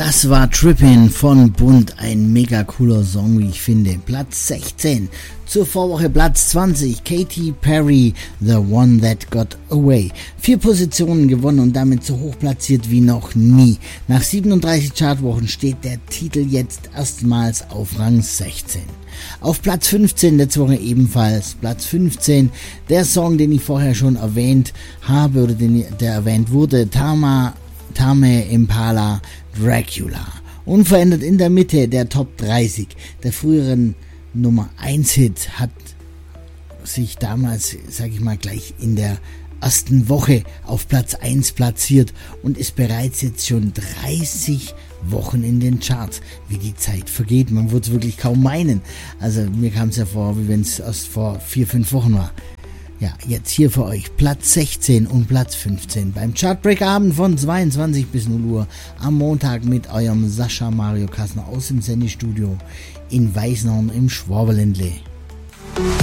Das war Trippin' von Bunt, ein mega cooler Song, wie ich finde. Platz 16, zur Vorwoche Platz 20, Katy Perry, The One That Got Away. 4 Positionen gewonnen und damit so hoch platziert wie noch nie. Nach 37 Chartwochen steht der Titel jetzt erstmals auf Rang 16. Auf Platz 15 letzte Woche ebenfalls, Platz 15, der Song, den ich vorher schon erwähnt habe oder der erwähnt wurde, Tame Impala, Dracula. Unverändert in der Mitte der Top 30 der früheren Nummer 1 Hit hat sich damals, sag ich mal, gleich in der ersten Woche auf Platz 1 platziert und ist bereits jetzt schon 30 Wochen in den Charts. Wie die Zeit vergeht, man würde es wirklich kaum meinen. Also mir kam es ja vor, wie wenn es erst vor 4-5 Wochen war. Ja, jetzt hier für euch Platz 16 und Platz 15 beim Chartbreak-Abend von 22 bis 0 Uhr am Montag mit eurem Sascha Mario Kassner aus dem Sendestudio in Weißenhorn im Schwaberländle.